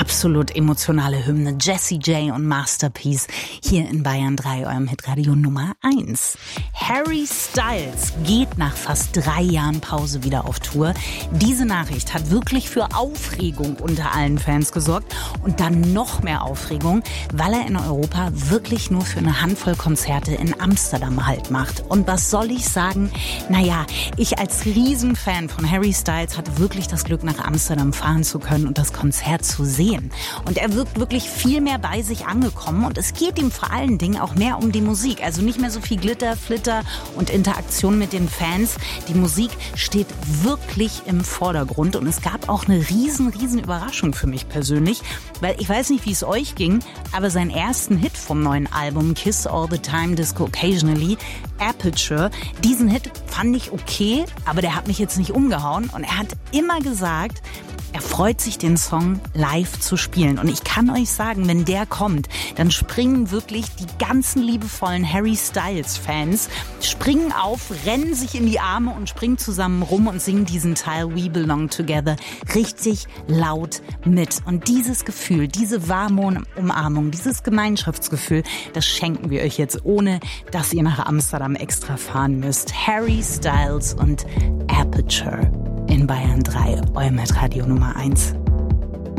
absolut emotionale Hymne. Jessie J und Masterpiece hier in Bayern 3, eurem Hitradio Nummer 1. Harry Styles geht nach fast 3 Jahren Pause wieder auf Tour. Diese Nachricht hat wirklich für Aufregung unter allen Fans gesorgt und dann noch mehr Aufregung, weil er in Europa wirklich nur für eine Handvoll Konzerte in Amsterdam Halt macht. Und was soll ich sagen? Naja, ich als Riesenfan von Harry Styles hatte wirklich das Glück, nach Amsterdam fahren zu können und das Konzert zu sehen. Und er wirkt wirklich viel mehr bei sich angekommen und es geht ihm vor allen Dingen auch mehr um die Musik. Also nicht mehr so viel Glitter, Flitter und Interaktion mit den Fans. Die Musik steht wirklich im Vordergrund und es gab auch eine riesen Überraschung für mich persönlich, weil ich weiß nicht, wie es euch ging, aber seinen ersten Hit vom neuen Album Kiss All the Time, Disco Occasionally, Aperture, diesen Hit fand ich okay, aber der hat mich jetzt nicht umgehauen und er hat immer gesagt, er freut sich, den Song live zu spielen. Und ich kann euch sagen, wenn der kommt, dann springen wirklich die ganzen liebevollen Harry Styles-Fans, springen auf, rennen sich in die Arme und springen zusammen rum und singen diesen Teil We Belong Together richtig laut mit. Und dieses Gefühl, diese warme Umarmung, dieses Gemeinschaftsgefühl, das schenken wir euch jetzt, ohne dass ihr nach Amsterdam extra fahren müsst. Harry Styles und Aperture in Bayern 3, eurem Hitradio Nummer 1.